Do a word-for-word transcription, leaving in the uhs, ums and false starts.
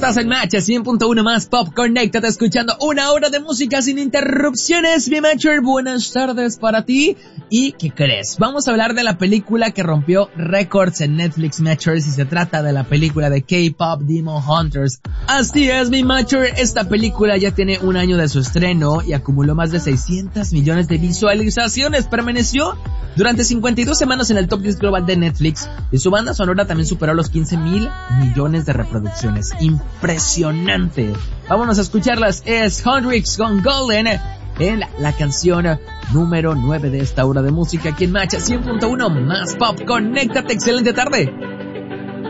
Estás en Match cien punto uno más Pop. Conéctate escuchando una hora de música sin interrupciones. Mi Matcher, buenas tardes para ti. ¿Y qué crees? Vamos a hablar de la película que rompió récords en Netflix, Matchers, y se trata de la película de K-Pop Demon Hunters. Así es, mi Matcher, esta película ya tiene un año de su estreno y acumuló más de seiscientos millones de visualizaciones. Permaneció durante cincuenta y dos semanas en el top diez global de Netflix y su banda sonora también superó los quince mil millones de reproducciones. Impresionante. Vámonos a escucharlas. Es Hendrix con Golden en la canción número nueve de esta hora de música aquí en Match cien punto uno más Pop. Conéctate, excelente tarde.